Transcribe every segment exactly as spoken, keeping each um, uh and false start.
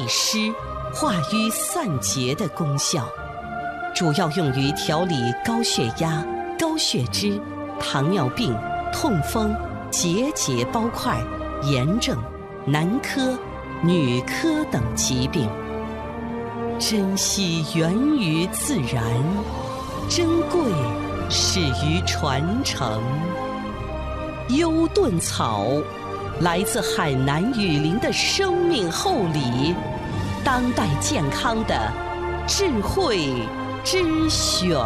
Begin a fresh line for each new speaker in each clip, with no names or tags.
利湿、化瘀散结的功效，主要用于调理高血压、高血脂、糖尿病、痛风、结节包块、炎症、男科、女科等疾病。珍惜源于自然，珍贵始于传承。优盾草来自海南雨林的生命厚礼，当代健康的智慧之选。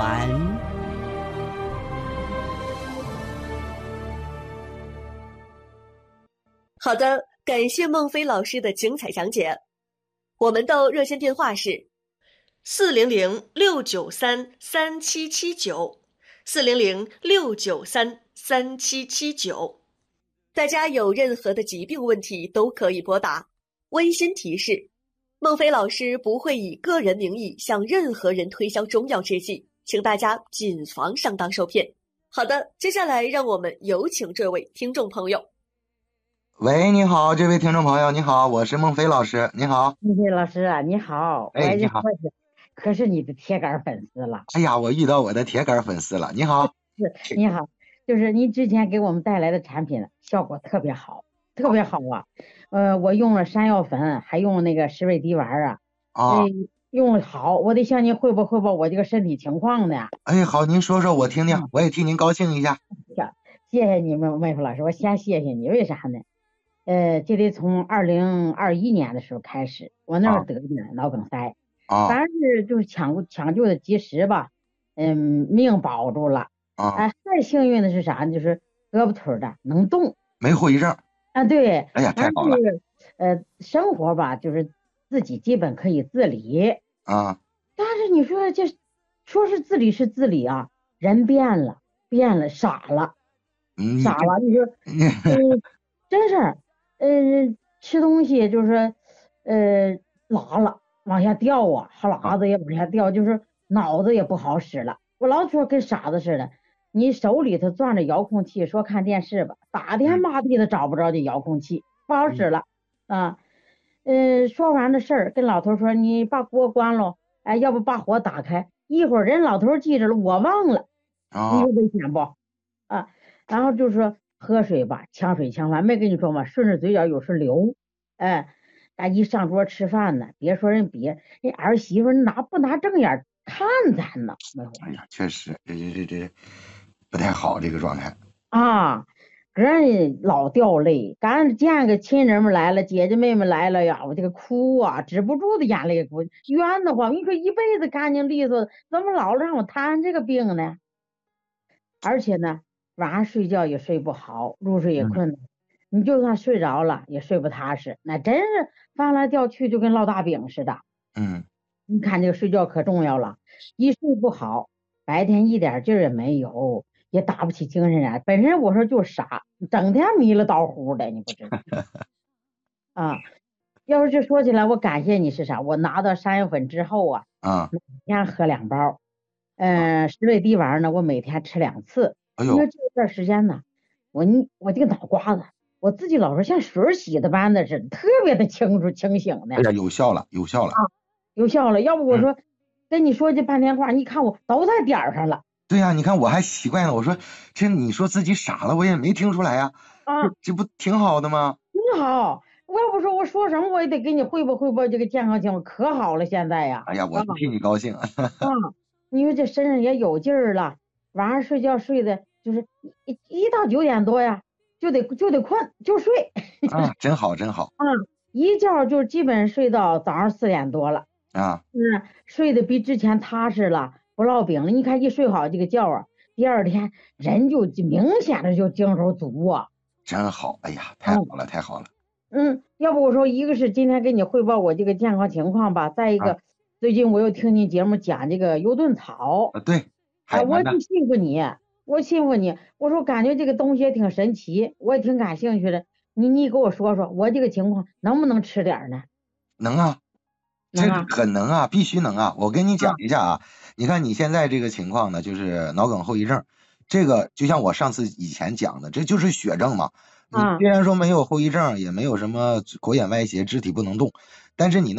好的，感谢孟非老师的精彩讲解。我们的热线电话是四零零六九三三七七九，四零零六九三三七七九。大家有任何的疾病问题都可以拨打。温馨提示：孟非老师不会以个人名义向任何人推销中药制剂，请大家谨防上当受骗。好的，接下来让我们有请这位听众朋友。
喂，你好，这位听众朋友，你好，我是孟非老师，你好。
孟非老师啊，你好，
哎，你好，
可是你的铁杆粉丝了。
哎呀，我遇到我的铁杆粉丝了，你好。
是，你好，就是您之前给我们带来的产品效果特别好，特别好啊。呃，我用了山药粉，还用那个石韦滴丸啊，
啊、
哎，用了好，我得向您汇报汇报我这个身体情况呢。
哎，好，您说说我听听，嗯、我也替您高兴一下。
谢谢你们，孟非老师，我先谢谢你，为啥呢？呃，这得从二零二一年的时候开始，我那儿得的脑梗塞，
啊，
反正就是抢抢救的及时吧，嗯，命保住了。
啊，
哎，太幸运的是啥呢？就是胳膊腿的能动，
没后遗症。
啊，对，
哎呀，太好了。
呃，生活吧，就是自己基本可以自理
啊。
但是你说这说是自理是自理啊，人变了，变了，傻了，
嗯、
傻了。你说，嗯，真是。嗯，吃东西就是呃拉了往下掉啊，哈喇子也往下掉，就是脑子也不好使了。我老说跟傻子似的，你手里头攥着遥控器说看电视吧，打天骂地的找不着这遥控器，不好使了啊。嗯，说完这事儿，跟老头说你把锅关了，哎，要不把火打开。一会儿人老头记着了，我忘了，你说危险不啊？然后就说。喝水吧，抢水抢饭，没跟你说吗？顺着嘴角有时流，哎，咱一上桌吃饭呢，别说人别，人儿媳妇拿不拿正眼看咱呢？
哎呀，确实，这这这这不太好，这个状态
啊，个人老掉泪，刚见个亲人们来了，姐姐妹妹来了呀，我这个哭啊，止不住的眼泪哭，冤得慌。你说一辈子干净利索，怎么老让我摊这个病呢？而且呢。晚上睡觉也睡不好，入睡也困难，嗯、你就算睡着了也睡不踏实，那真是翻来掉去就跟烙大饼似的。
嗯，
你看这个睡觉可重要了，一睡不好，白天一点劲儿也没有，也打不起精神来。本身我说就傻，整天迷了叨呼的，你不知道啊。要是这说起来，我感谢你是啥？我拿到山药粉之后啊，
啊，
每天喝两包，嗯、呃，石韦滴丸呢，我每天吃两次。
哎呦，
因为这段时间呢，我你我这个脑瓜子，我自己老是像水洗的般的似的，特别的清楚清醒的。
哎呀，有效了，有效了，
啊，有效了。要不我说、嗯、跟你说这半天话，你看我都在点儿上了。
对呀、啊，你看我还习惯了。我说这你说自己傻了，我也没听出来呀、
啊。啊，
这不挺好的吗？
挺好。我要不说我说什么，我也得给你汇报汇报这个健康情况，可好了现在呀。
哎呀，我替你高兴。啊，
你说这身上也有劲儿了，晚上睡觉睡的。就是一一到九点多呀，就得就得困就睡
啊，真好真好
啊，一觉就基本睡到早上四点多了
啊，
嗯，睡得比之前踏实了，不落饼了。你看一睡好这个觉啊，第二天人就明显的就精神足啊，
真好。哎呀，太好了、嗯、太好了。
嗯，要不我说一个是今天给你汇报我这个健康情况吧，再一个、啊、最近我又听你节目讲这个优盾草
啊，对，
哎、啊，我就信服你。我信服你，我说感觉这个东西也挺神奇，我也挺感兴趣的。你你给我说说，我这个情况能不能吃点呢？
能啊，这个可能啊，必须能啊。我跟你讲一下啊，啊你看你现在这个情况呢，就是脑梗后遗症，这个就像我上次以前讲的，这就是血症嘛。你虽然说没有后遗症，也没有什么狗眼歪斜、肢体不能动，但是你